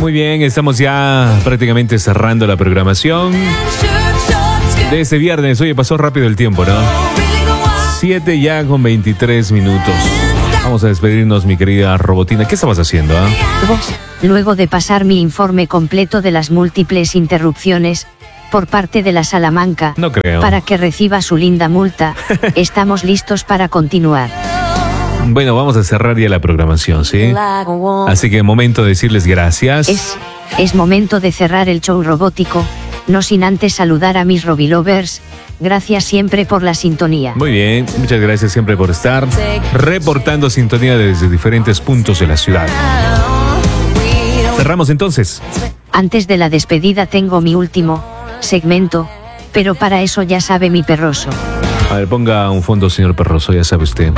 Muy bien, estamos ya prácticamente cerrando la programación de este viernes. Oye, pasó rápido el tiempo, ¿no? 7 ya con 23 minutos. Vamos a despedirnos, mi querida Robotina. ¿Qué estabas haciendo, Luego de pasar mi informe completo de las múltiples interrupciones por parte de la Salamanca, no creo, para que reciba su linda multa, estamos listos para continuar. Bueno, vamos a cerrar ya la programación, ¿sí? Así que momento de decirles gracias. Es momento de cerrar el show robótico, no sin antes saludar a mis Robilovers. Gracias siempre por la sintonía. Muy bien, muchas gracias siempre por estar reportando sintonía desde diferentes puntos de la ciudad. Cerramos entonces. Antes de la despedida tengo mi último segmento, pero para eso ya sabe mi perroso. A ver, ponga un fondo, señor Perroso, ya sabe usted.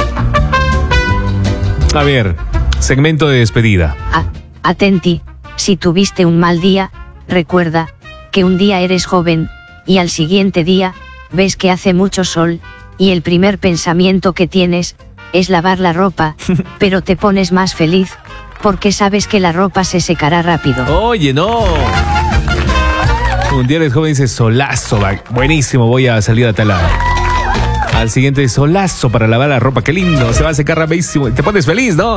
A ver, segmento de despedida. Atenti, si tuviste un mal día, recuerda que un día eres joven, y al siguiente día, ves que hace mucho sol, y el primer pensamiento que tienes es lavar la ropa, pero te pones más feliz, porque sabes que la ropa se secará rápido. Oye, no. Un día eres joven y dices, solazo, buenísimo, voy a salir a tal lado. Al siguiente, solazo para lavar la ropa, qué lindo, se va a secar rapidísimo. Te pones feliz, ¿no?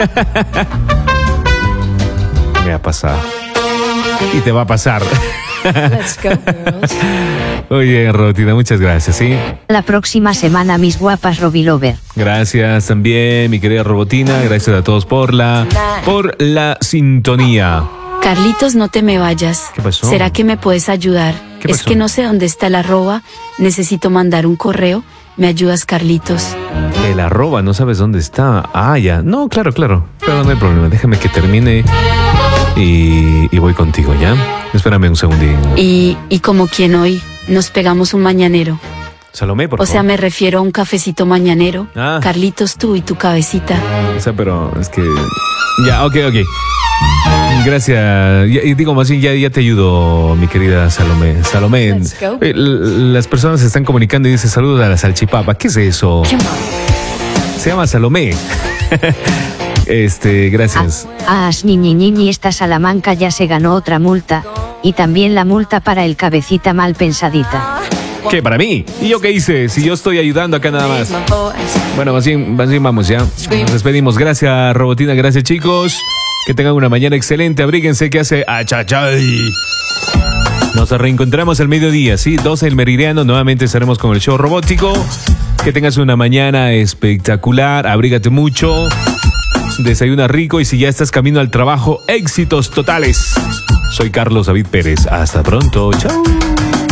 Me va a pasar. Y te va a pasar. Let's go, girls. Oye, Robotina, muchas gracias, ¿sí? La próxima semana, mis guapas Robilover. Gracias también, mi querida Robotina. Gracias a todos por la sintonía. Carlitos, no te me vayas. ¿Qué pasó? ¿Será que me puedes ayudar? ¿Qué pasó? Es que no sé dónde está el arroba. Necesito mandar un correo. ¿Me ayudas, Carlitos? El arroba, ¿no sabes dónde está? Ah, ya. No, claro. Pero no hay problema. Déjame que termine y voy contigo, ¿ya? Espérame un segundín. Y como quien hoy nos pegamos un mañanero. Salomé, por favor. O sea, me refiero a un cafecito mañanero. Ah. Carlitos, tú y tu cabecita. O sea, pero es que... Ya, ok. Gracias. Y digo, más bien, ya te ayudo, mi querida Salomé. Salomé, Let's go. las personas se están comunicando y dicen saludos a la salchipapa. ¿Qué es eso? Come on. Se llama Salomé. Gracias. Niñi, esta Salamanca ya se ganó otra multa, y también la multa para el cabecita mal pensadita. ¿Qué, para mí? ¿Y yo qué hice? Si yo estoy ayudando acá nada más. Bueno, más bien vamos ya. Nos despedimos. Gracias, Robotina. Gracias, chicos. Que tengan una mañana excelente. Abríguense que hace achachay. Nos reencontramos al mediodía, ¿sí? 12 del meridiano. Nuevamente estaremos con el show robótico. Que tengas una mañana espectacular. Abrígate mucho. Desayuna rico. Y si ya estás camino al trabajo, éxitos totales. Soy Carlos David Pérez. Hasta pronto. Chao.